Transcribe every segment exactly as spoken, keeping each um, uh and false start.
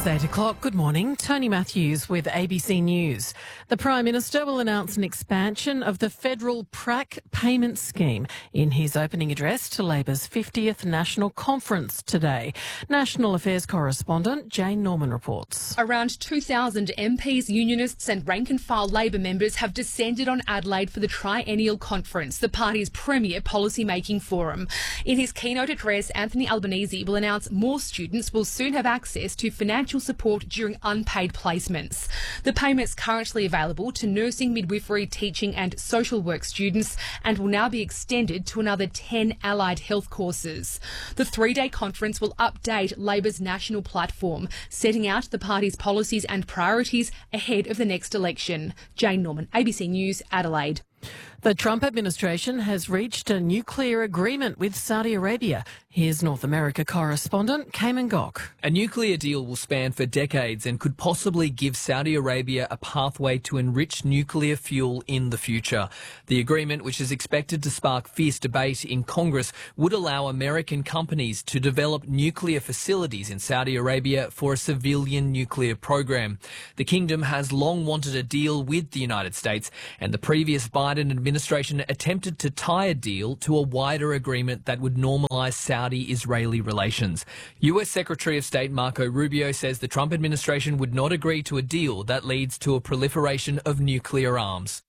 It's eight o'clock. Good morning. Tony Matthews with A B C News. The Prime Minister will announce an expansion of the federal P R A C payment scheme in his opening address to Labor's fiftieth National Conference today. National Affairs correspondent Jane Norman reports. Around two thousand M Ps, unionists and rank-and-file Labor members have descended on Adelaide for the triennial conference, the party's premier policy-making forum. In his keynote address, Anthony Albanese will announce more students will soon have access to financial support during unpaid placements. The payment's currently available to nursing, midwifery, teaching and social work students and will now be extended to another ten allied health courses. The three-day conference will update Labor's national platform, setting out the party's policies and priorities ahead of the next election. Jane Norman, A B C News, Adelaide. The Trump administration has reached a nuclear agreement with Saudi Arabia. Here's North America correspondent Cayman Gok. A nuclear deal will span for decades and could possibly give Saudi Arabia a pathway to enrich nuclear fuel in the future. The agreement, which is expected to spark fierce debate in Congress, would allow American companies to develop nuclear facilities in Saudi Arabia for a civilian nuclear program. The kingdom has long wanted a deal with the United States, and the previous Biden administration administration attempted to tie a deal to a wider agreement that would normalise Saudi-Israeli relations. U S Secretary of State Marco Rubio says the Trump administration would not agree to a deal that leads to a proliferation of nuclear arms.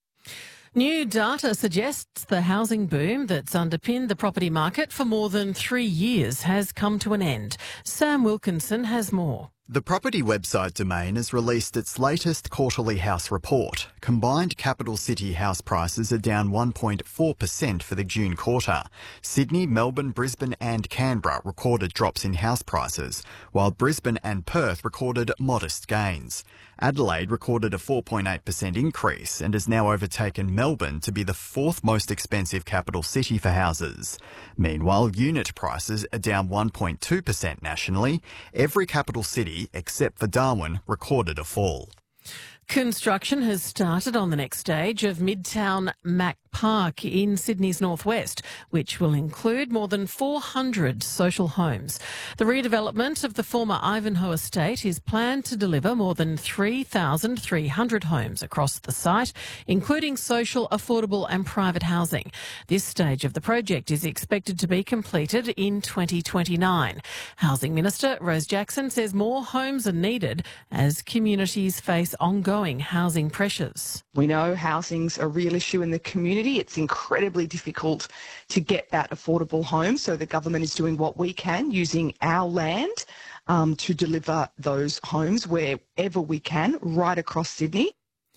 New data suggests the housing boom that's underpinned the property market for more than three years has come to an end. Sam Wilkinson has more. The property website Domain has released its latest quarterly house report. Combined capital city house prices are down one point four percent for the June quarter. Sydney, Melbourne, Brisbane and Canberra recorded drops in house prices, while Brisbane and Perth recorded modest gains. Adelaide recorded a four point eight percent increase and has now overtaken Melbourne to be the fourth most expensive capital city for houses. Meanwhile, unit prices are down one point two percent nationally. Every capital city, except for Darwin, recorded a fall. Construction has started on the next stage of Midtown Mac Park in Sydney's northwest, which will include more than four hundred social homes. The redevelopment of the former Ivanhoe estate is planned to deliver more than three thousand three hundred homes across the site, including social, affordable and private housing. This stage of the project is expected to be completed in twenty twenty-nine. Housing Minister Rose Jackson says more homes are needed as communities face ongoing housing pressures. We know housing's a real issue in the community. It's incredibly difficult to get that affordable home, so the government is doing what we can using our land um, to deliver those homes wherever we can right across Sydney.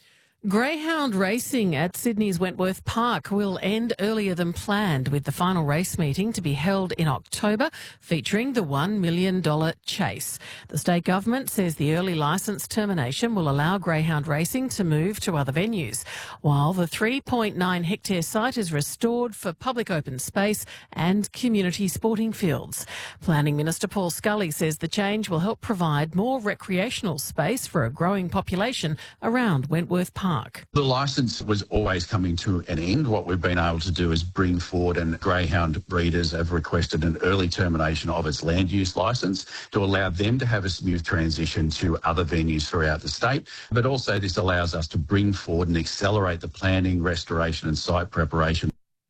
Greyhound racing at Sydney's Wentworth Park will end earlier than planned, with the final race meeting to be held in October, featuring the one million dollars chase. The state government says the early licence termination will allow greyhound racing to move to other venues, while the three point nine hectare site is restored for public open space and community sporting fields. Planning Minister Paul Scully says the change will help provide more recreational space for a growing population around Wentworth Park. The licence was always coming to an end. What we've been able to do is bring forward, and greyhound breeders have requested an early termination of its land use licence to allow them to have a smooth transition to other venues throughout the state. But also this allows us to bring forward and accelerate the planning, restoration and site preparation.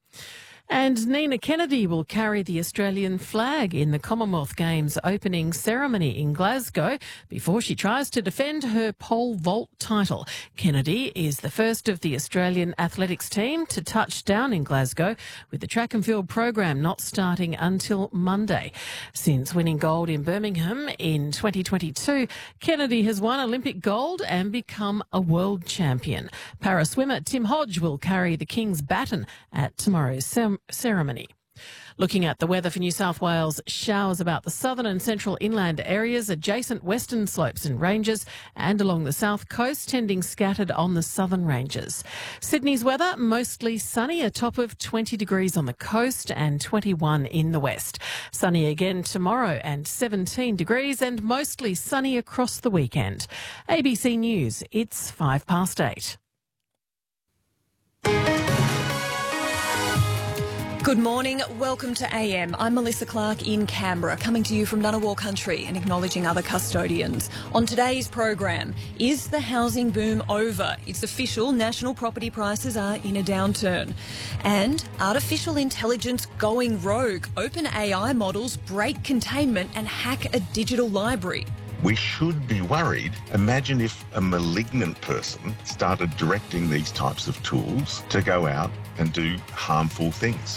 And Nina Kennedy will carry the Australian flag in the Commonwealth Games opening ceremony in Glasgow before she tries to defend her pole vault title. Kennedy is the first of the Australian athletics team to touch down in Glasgow, with the track and field program not starting until Monday. Since winning gold in Birmingham in twenty twenty-two, Kennedy has won Olympic gold and become a world champion. Para-swimmer Tim Hodge will carry the King's baton at tomorrow's ceremony. ceremony. Looking at the weather for New South Wales, showers about the southern and central inland areas, adjacent western slopes and ranges, and along the south coast, tending scattered on the southern ranges. Sydney's weather, mostly sunny, a top of twenty degrees on the coast and twenty-one in the west. Sunny again tomorrow and seventeen degrees, and mostly sunny across the weekend. A B C News, it's five past eight. Good morning, welcome to A M. I'm Melissa Clark in Canberra, coming to you from Ngunnawal country and acknowledging other custodians. On today's program, is the housing boom over? It's official, national property prices are in a downturn. And artificial intelligence going rogue. OpenAI models break containment and hack a digital library. We should be worried. Imagine if a malignant person started directing these types of tools to go out and do harmful things.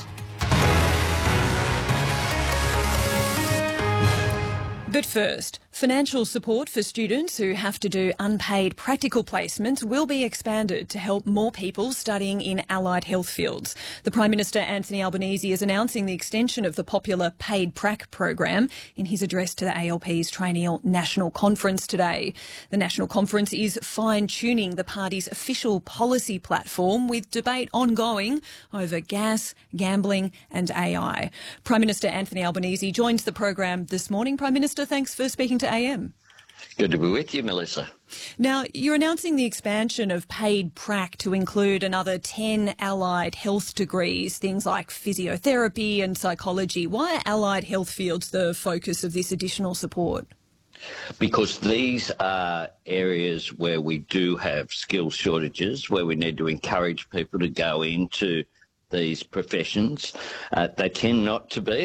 But first, financial support for students who have to do unpaid practical placements will be expanded to help more people studying in allied health fields. The Prime Minister Anthony Albanese is announcing the extension of the popular Paid Prac program in his address to the A L P's Triennial National Conference today. The National Conference is fine-tuning the party's official policy platform with debate ongoing over gas, gambling and A I. Prime Minister Anthony Albanese joins the program this morning. Prime Minister, thanks for speaking to A M. Good to be with you, Melissa. Now, you're announcing the expansion of Paid Prac to include another ten allied health degrees, things like physiotherapy and psychology. Why are allied health fields the focus of this additional support? Because these are areas where we do have skill shortages, where we need to encourage people to go into these professions. Uh, they tend not to be.